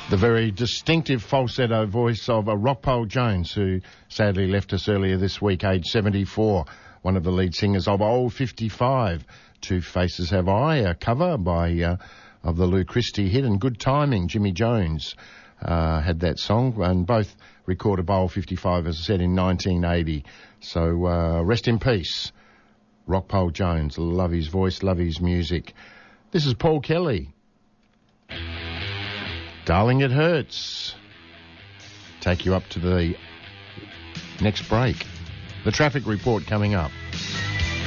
The very distinctive falsetto voice of Rockpole Jones, who sadly left us earlier this week, aged 74, one of the lead singers of Old 55. Two Faces Have I, a cover by of the Lou Christie hit, and Good Timing. Jimmy Jones had that song, and both recorded by Old 55, as I said, in 1980. So rest in peace, Rockpole Jones. Love his voice, love his music. This is Paul Kelly. Darling, It Hurts. Take you up to the next break. The traffic report coming up.